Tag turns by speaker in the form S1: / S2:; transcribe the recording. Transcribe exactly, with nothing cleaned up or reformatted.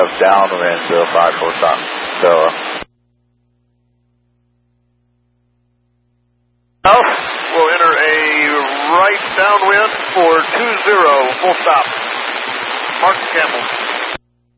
S1: downwind, zero five, full stop. Stella.
S2: South, we'll enter a right downwind for two zero, full stop. Mark Campbell.